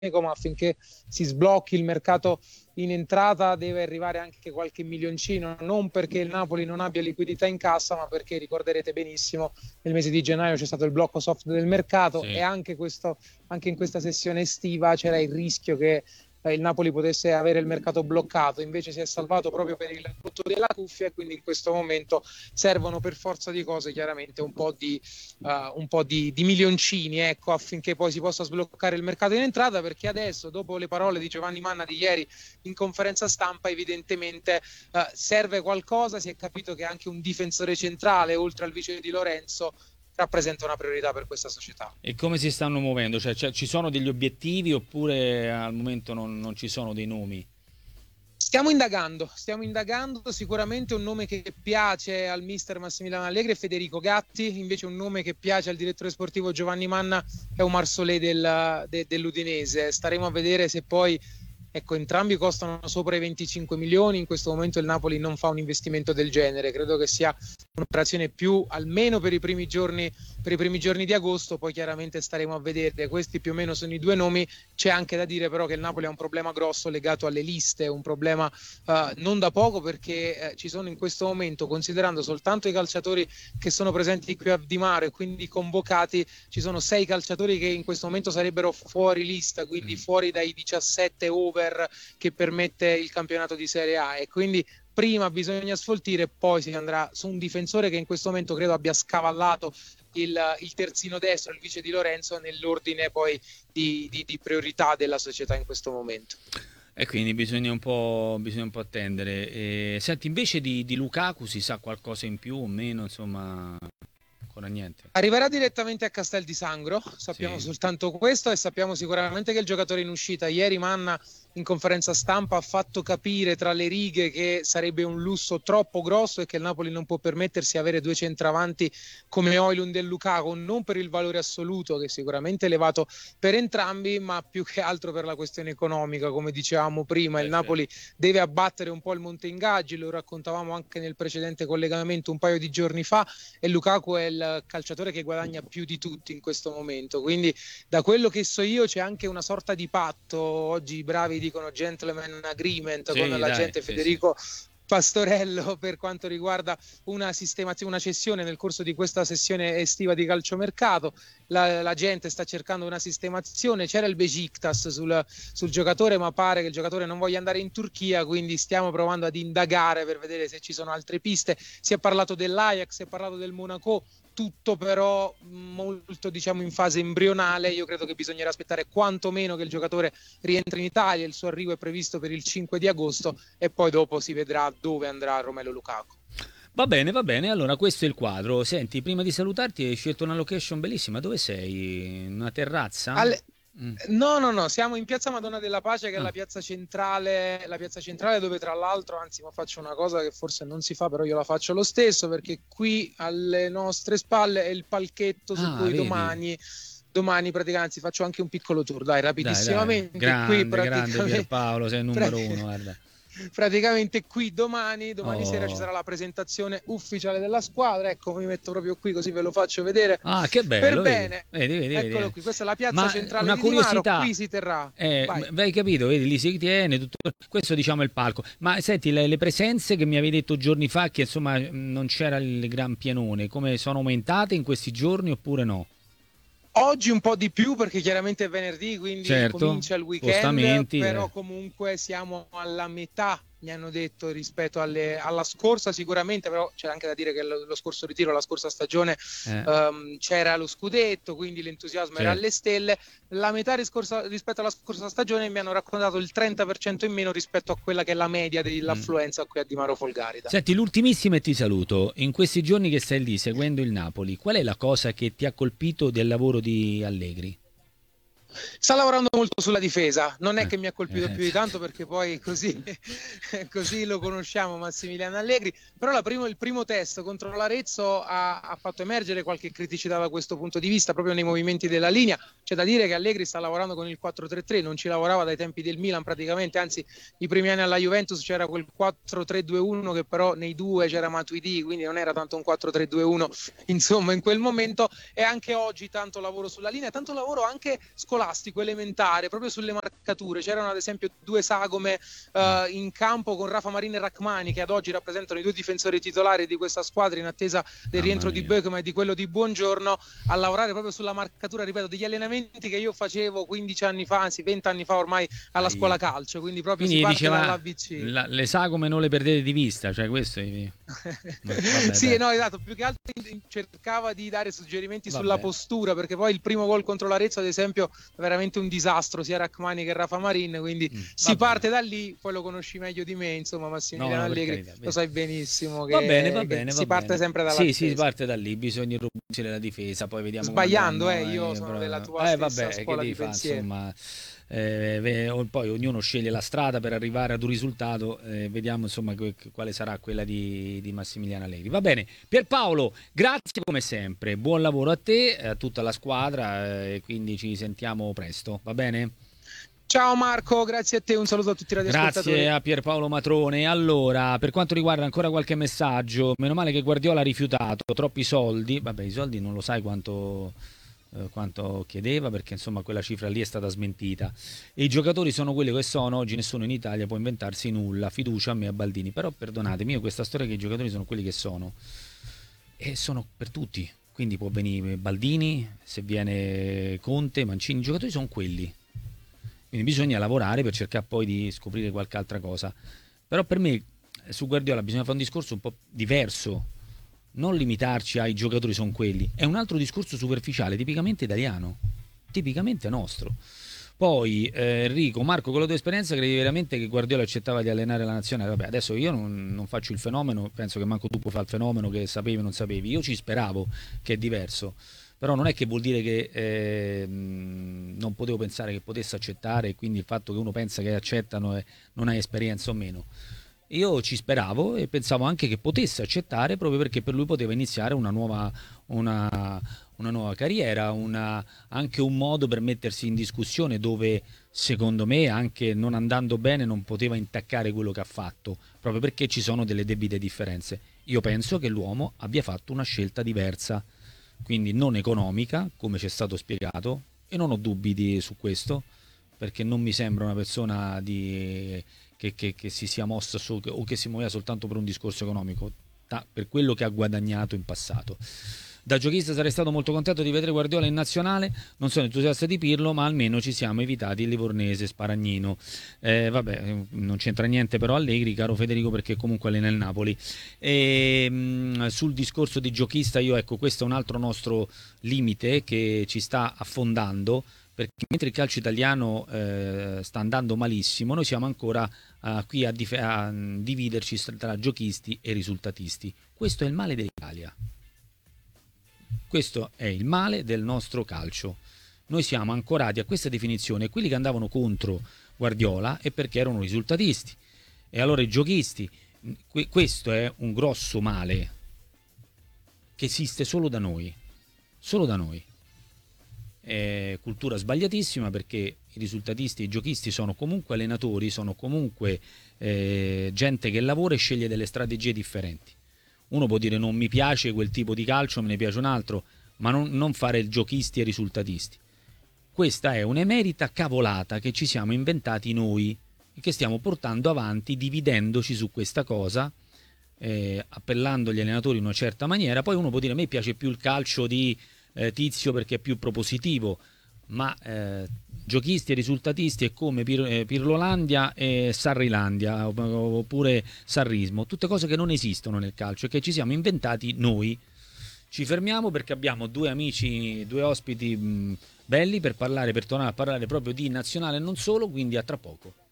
ma affinché si sblocchi il mercato in entrata deve arrivare anche qualche milioncino, non perché il Napoli non abbia liquidità in cassa, ma perché ricorderete benissimo nel mese di gennaio c'è stato il blocco soft del mercato, Sì. e anche in questa sessione estiva c'era il rischio che il Napoli potesse avere il mercato bloccato. Invece si è salvato proprio per il rotto della cuffia, e quindi in questo momento servono per forza di cose chiaramente un po' di milioncini, ecco, affinché poi si possa sbloccare il mercato in entrata, perché adesso, dopo le parole di Giovanni Manna di ieri in conferenza stampa, evidentemente serve qualcosa. Si è capito che anche un difensore centrale, oltre al vice di Lorenzo, rappresenta una priorità per questa società. E come si stanno muovendo? Cioè, ci sono degli obiettivi oppure al momento non ci sono dei nomi? Stiamo indagando, sicuramente un nome che piace al mister Massimiliano Allegri è Federico Gatti, invece un nome che piace al direttore sportivo Giovanni Manna è Omar Solé dell'Udinese. Staremo a vedere se poi, ecco, entrambi costano sopra i 25 milioni, in questo momento il Napoli non fa un investimento del genere, credo che sia un'operazione più almeno per i primi giorni di agosto, poi chiaramente staremo a vedere. Questi più o meno sono i due nomi. C'è anche da dire però che il Napoli ha un problema grosso legato alle liste, un problema non da poco, perché ci sono in questo momento, considerando soltanto i calciatori che sono presenti qui a Di Mare e quindi convocati, ci sono 6 calciatori che in questo momento sarebbero fuori lista, quindi fuori dai 17 over che permette il campionato di Serie A, e quindi prima bisogna sfoltire, poi si andrà su un difensore che in questo momento credo abbia scavallato il terzino destro, il vice di Lorenzo, nell'ordine poi di priorità della società in questo momento. E quindi bisogna un po' attendere. Senti, invece di Lukaku si sa qualcosa in più o meno, insomma, ancora niente. Arriverà direttamente a Castel di Sangro, sappiamo Sì. soltanto questo, e sappiamo sicuramente che il giocatore in uscita. Ieri Manna in conferenza stampa ha fatto capire tra le righe che sarebbe un lusso troppo grosso e che il Napoli non può permettersi di avere due centravanti come Højlund e Lukaku, non per il valore assoluto, che è sicuramente elevato per entrambi, ma più che altro per la questione economica. Come dicevamo prima, il Napoli deve abbattere un po' il monte ingaggi, lo raccontavamo anche nel precedente collegamento un paio di giorni fa, e Lukaku è il calciatore che guadagna più di tutti in questo momento, quindi da quello che so io c'è anche una sorta di patto, oggi i bravi dicono gentleman agreement, Sì, con l'agente dai, Federico Pastorello, per quanto riguarda una sistemazione, una cessione nel corso di questa sessione estiva di calciomercato. La gente sta cercando una sistemazione, c'era il Besiktas sul giocatore, ma pare che il giocatore non voglia andare in Turchia, quindi stiamo provando ad indagare per vedere se ci sono altre piste. Si è parlato dell'Ajax, si è parlato del Monaco, tutto però molto, diciamo, in fase embrionale. Io credo che bisognerà aspettare quantomeno che il giocatore rientri in Italia, il suo arrivo è previsto per il 5 di agosto, e poi dopo si vedrà dove andrà Romelu Lukaku. Va bene, allora questo è il quadro. Senti, prima di salutarti hai scelto una location bellissima, dove sei? Una terrazza? No, siamo in Piazza Madonna della Pace, che è Ah. la piazza centrale dove, tra l'altro, anzi, ma faccio una cosa che forse non si fa, però io la faccio lo stesso, perché qui alle nostre spalle è il palchetto su cui Vedi? domani praticamente faccio anche un piccolo tour, dai, Dai, rapidissimamente. Qui grande praticamente Pierpaolo, sei il numero uno, guarda. praticamente qui domani sera ci Oh. sarà la presentazione ufficiale della squadra. Ecco, mi metto proprio qui così ve lo faccio vedere Ah, che per bello, vedi? bene. Vedi. Eccolo qui, questa è la piazza Ma centrale una di Maro, curiosità, qui si terrà. Vai. hai capito, vedi, lì si tiene, tutto, questo diciamo è il palco. Ma senti, le presenze che mi avevi detto giorni fa, che insomma non c'era il gran pienone, come sono aumentate in questi giorni oppure no? Oggi un po' di più, perché chiaramente è venerdì, quindi Certo, comincia il weekend, spostamenti. però comunque siamo alla metà, mi hanno detto, rispetto alla scorsa. Sicuramente però c'è anche da dire che lo scorso ritiro, la scorsa stagione, c'era lo scudetto, quindi l'entusiasmo era alle stelle. La metà rispetto alla scorsa stagione, mi hanno raccontato il 30% in meno rispetto a quella che è la media dell'affluenza qui a Di Maro Folgarida. Senti, l'ultimissima e ti saluto. In questi giorni che stai lì seguendo il Napoli, qual è la cosa che ti ha colpito del lavoro di Allegri? Sta lavorando molto sulla difesa, non è che mi ha colpito più di tanto, perché poi così lo conosciamo Massimiliano Allegri, però il primo test contro l'Arezzo ha fatto emergere qualche criticità da questo punto di vista, proprio nei movimenti della linea. C'è da dire che Allegri sta lavorando con il 4-3-3, non ci lavorava dai tempi del Milan praticamente, anzi i primi anni alla Juventus c'era quel 4-3-2-1, che però nei due c'era Matuidi, quindi non era tanto un 4-3-2-1 insomma in quel momento. E anche oggi tanto lavoro sulla linea, tanto lavoro anche scolastico scolastico elementare, proprio sulle marcature. C'erano ad esempio due sagome in campo con Rafa Marin e Rachmani, che ad oggi rappresentano i due difensori titolari di questa squadra in attesa del rientro di Beukema e di quello di Buongiorno, a lavorare proprio sulla marcatura, ripeto, degli allenamenti che io facevo 15 anni fa, anzi 20 anni fa ormai alla scuola calcio, quindi proprio si parte dall'ABC. Le sagome non le perdete di vista, cioè questo vabbè, sì, no, esatto, più che altro cercava di dare suggerimenti sulla postura, perché poi il primo gol contro l'Arezzo ad esempio è veramente un disastro sia Rachmani che Rafa Marin, quindi si parte da lì. Poi lo conosci meglio di me, insomma, Massimiliano Allegri, lo sai benissimo che va bene, si parte sempre dalla difesa. Sì, si parte da lì, bisogna robustire la difesa, poi vediamo sbagliando, io sono della tua stessa scuola di pensiero. Insomma, poi ognuno sceglie la strada per arrivare ad un risultato, vediamo insomma quale sarà quella di Massimiliano Allegri. Va bene, Pierpaolo, grazie come sempre, buon lavoro a te, a tutta la squadra, e quindi ci sentiamo presto, va bene? Ciao Marco, grazie a te, un saluto a tutti i radioascoltatori. Grazie a Pierpaolo Matrone. Allora, per quanto riguarda ancora qualche messaggio, meno male che Guardiola ha rifiutato, troppi soldi, vabbè, i soldi non lo sai quanto chiedeva, perché insomma quella cifra lì è stata smentita, e i giocatori sono quelli che sono, oggi nessuno in Italia può inventarsi nulla, fiducia a me, a Baldini. Però perdonatemi, io questa storia che i giocatori sono quelli che sono, e sono per tutti, quindi può venire Baldini, se viene Conte, Mancini, i giocatori sono quelli, quindi bisogna lavorare per cercare poi di scoprire qualche altra cosa. Però per me su Guardiola bisogna fare un discorso un po' diverso, non limitarci ai giocatori sono quelli, è un altro discorso superficiale, tipicamente italiano, tipicamente nostro. Poi Enrico, Marco, con la tua esperienza credi veramente che Guardiola accettava di allenare la nazionale? Vabbè, adesso io non faccio il fenomeno, penso che manco tu puoi fare il fenomeno che sapevi o non sapevi, io ci speravo, che è diverso, però non è che vuol dire che non potevo pensare che potesse accettare, e quindi il fatto che uno pensa che accettano e non hai esperienza o meno. Io ci speravo e pensavo anche che potesse accettare, proprio perché per lui poteva iniziare una nuova carriera, anche un modo per mettersi in discussione, dove secondo me, anche non andando bene, non poteva intaccare quello che ha fatto, proprio perché ci sono delle debite differenze. Io penso che l'uomo abbia fatto una scelta diversa, quindi non economica, come ci è stato spiegato, e non ho dubbi su questo, perché non mi sembra una persona che si sia mossa o che si muoveva soltanto per un discorso economico, per quello che ha guadagnato in passato. Da giochista sarei stato molto contento di vedere Guardiola in nazionale, non sono entusiasta di Pirlo, ma almeno ci siamo evitati il livornese Sparagnino. Vabbè, non c'entra niente però Allegri, caro Federico, perché comunque allena il Napoli. Sul discorso di giochista, ecco, questo è un altro nostro limite che ci sta affondando, perché mentre il calcio italiano sta andando malissimo, noi siamo ancora qui a dividerci tra giochisti e risultatisti. Questo è il male dell'Italia. Questo è il male del nostro calcio. Noi siamo ancorati a questa definizione, e quelli che andavano contro Guardiola è perché erano risultatisti. E allora i giochisti, questo è un grosso male che esiste solo da noi. Solo da noi. È cultura sbagliatissima, perché i risultatisti e i giochisti sono comunque allenatori, sono comunque gente che lavora e sceglie delle strategie differenti. Uno può dire non mi piace quel tipo di calcio, me ne piace un altro, ma non fare giochisti e risultatisti. Questa è un'emerita cavolata che ci siamo inventati noi e che stiamo portando avanti, dividendoci su questa cosa, appellando gli allenatori in una certa maniera. Poi uno può dire a me piace più il calcio di Tizio perché è più propositivo, ma giochisti e risultatisti è come Pirlolandia e Sarrilandia, oppure Sarrismo, tutte cose che non esistono nel calcio e che ci siamo inventati noi. Ci fermiamo perché abbiamo due amici, due ospiti belli per tornare a parlare proprio di nazionale e non solo, quindi a tra poco.